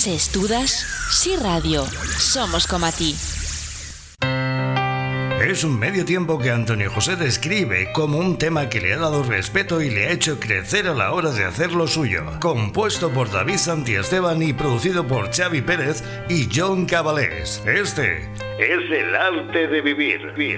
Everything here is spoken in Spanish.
Se estudas, si radio, somos como a ti. Es un medio tiempo que Antonio José describe como un tema que le ha dado respeto y le ha hecho crecer a la hora de hacer lo suyo. Compuesto por David Santiesteban y producido por Xavi Pérez y John Cabalés. Este es El arte de vivir.